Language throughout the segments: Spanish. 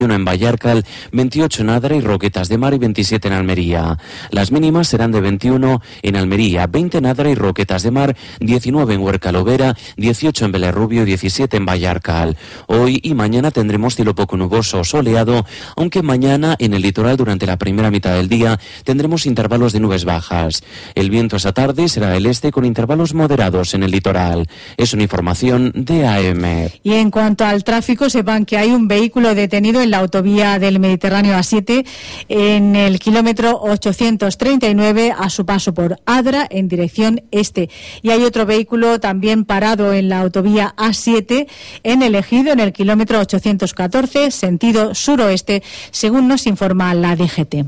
en Vallarcal, 28 en Adra y Roquetas de Mar y 27 en Almería. Las mínimas serán de 21 en Almería, 20 en Adra y Roquetas de Mar, 19 en Huerca Lovera, 18 en Belerrubio y 17 en Vallarcal. Hoy y mañana tendremos cielo poco nuboso o soleado, aunque mañana en el litoral durante la primera mitad del día tendremos intervalos de nubes bajas. El viento esa tarde será del este con intervalos moderados en el litoral. Es una información de AM. Y en cuanto al tráfico, sepan que hay un vehículo detenido en la autovía del Mediterráneo A7 en el kilómetro 839 a su paso por Adra en dirección este. Y hay otro vehículo también parado en la autovía A7 en el Ejido en el kilómetro 814 sentido suroeste, según nos informa la DGT.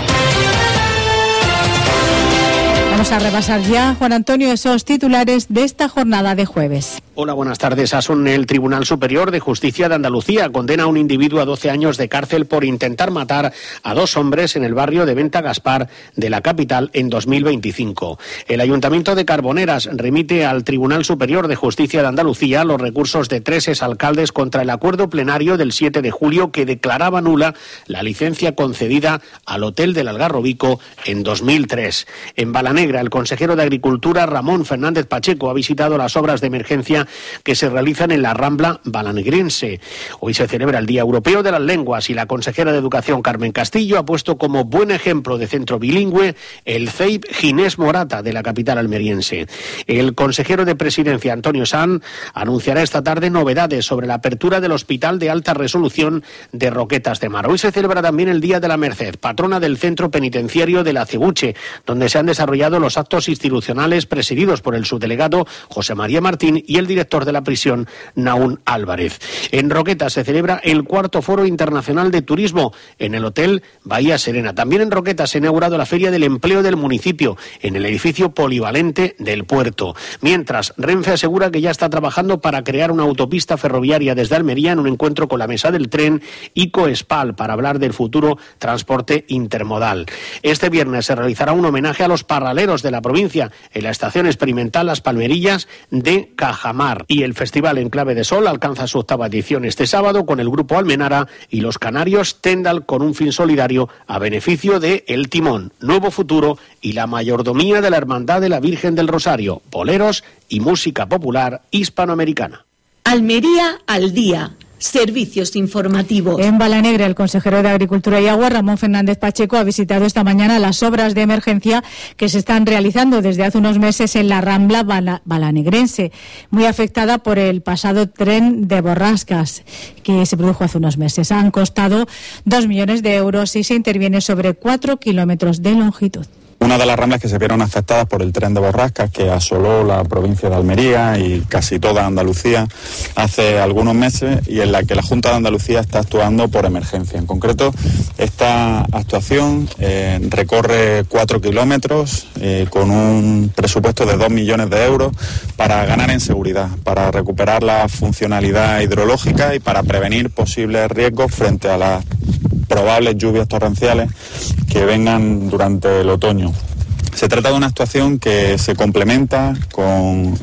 Vamos a repasar ya, Juan Antonio, esos titulares de esta jornada de jueves. Hola, buenas tardes. Asun, el Tribunal Superior de Justicia de Andalucía condena a un individuo a 12 años de cárcel por intentar matar a 2 hombres en el barrio de Venta Gaspar de la capital en 2025. El Ayuntamiento de Carboneras remite al Tribunal Superior de Justicia de Andalucía los recursos de 3 exalcaldes contra el acuerdo plenario del 7 de julio que declaraba nula la licencia concedida al Hotel del Algarrobico en 2003. En Balanegra, el consejero de Agricultura, Ramón Fernández Pacheco, ha visitado las obras de emergencia que se realizan en la Rambla balanegrense. Hoy se celebra el Día Europeo de las Lenguas y la consejera de Educación, Carmen Castillo, ha puesto como buen ejemplo de centro bilingüe el CEIP Ginés Morata de la capital almeriense. El consejero de Presidencia, Antonio Sanz, anunciará esta tarde novedades sobre la apertura del Hospital de Alta Resolución de Roquetas de Mar. Hoy se celebra también el Día de la Merced, patrona del Centro Penitenciario de la Acebuche, donde se han desarrollado los actos institucionales presididos por el subdelegado José María Martín y el director de la prisión, Naún Álvarez. En Roquetas se celebra el 4º Foro Internacional de Turismo en el Hotel Bahía Serena. También en Roquetas se ha inaugurado la Feria del Empleo del municipio en el edificio polivalente del puerto. Mientras, Renfe asegura que ya está trabajando para crear una autopista ferroviaria desde Almería en un encuentro con la Mesa del Tren y Coespal para hablar del futuro transporte intermodal. Este viernes se realizará un homenaje a los parraleros de la provincia en la estación experimental Las Palmerillas de Cajamar. Y el Festival en Clave de Sol alcanza su 8ª edición este sábado con el grupo Almenara y los canarios Tendal con un fin solidario a beneficio de El Timón, Nuevo Futuro y la Mayordomía de la Hermandad de la Virgen del Rosario, boleros y música popular hispanoamericana. Almería al día. Servicios informativos. En Balanegra, el consejero de Agricultura y Agua, Ramón Fernández Pacheco, ha visitado esta mañana las obras de emergencia que se están realizando desde hace unos meses en la Rambla balanegrense, muy afectada por el pasado tren de borrascas que se produjo hace unos meses. Han costado 2 millones de euros y se interviene sobre 4 kilómetros de longitud. Una de las ramblas que se vieron afectadas por el tren de borrascas que asoló la provincia de Almería y casi toda Andalucía hace algunos meses y en la que la Junta de Andalucía está actuando por emergencia. En concreto, esta actuación recorre 4 kilómetros con un presupuesto de 2 millones de euros para ganar en seguridad, para recuperar la funcionalidad hidrológica y para prevenir posibles riesgos frente a las probables lluvias torrenciales que vengan durante el otoño. Se trata de una actuación que se complementa con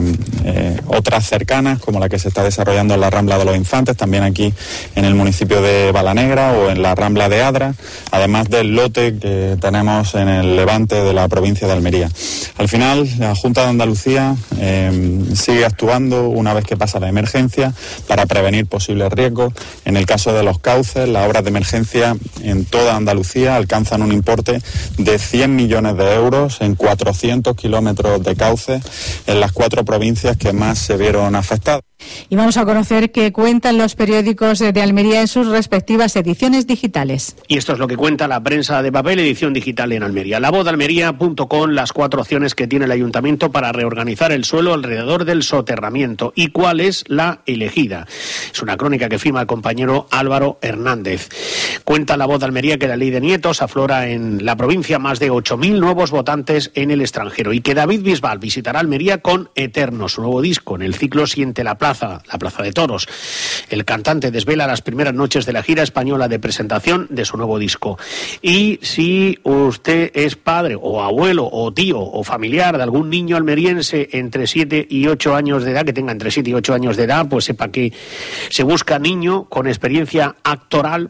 otras cercanas, como la que se está desarrollando en la Rambla de los Infantes, también aquí en el municipio de Balanegra o en la Rambla de Adra, además del lote que tenemos en el levante de la provincia de Almería. Al final, la Junta de Andalucía sigue actuando una vez que pasa la emergencia para prevenir posibles riesgos. En el caso de los cauces, las obras de emergencia en toda Andalucía alcanzan un importe de 100 millones de euros en 400 kilómetros de cauces en las 4 provincias que más se vieron afectadas. Y vamos a conocer qué cuentan los periódicos de Almería en sus respectivas ediciones digitales. Y esto es lo que cuenta la prensa de papel, edición digital en Almería. Lavozdealmería.com, las 4 opciones que tiene el ayuntamiento para reorganizar el suelo alrededor del soterramiento y cuál es la elegida. Es una crónica que firma el compañero Álvaro Hernández. Cuenta La Voz de Almería que la ley de nietos aflora en la provincia. Más de 8.000 nuevos los votantes en el extranjero. Y que David Bisbal visitará Almería con Eterno, su nuevo disco. En el ciclo Siente la Plaza de Toros. El cantante desvela las primeras noches de la gira española de presentación de su nuevo disco. Y si usted es padre o abuelo o tío o familiar de algún niño almeriense entre 7 y 8 años de edad, que tenga entre 7 y 8 años de edad, pues sepa que se busca niño con experiencia actoral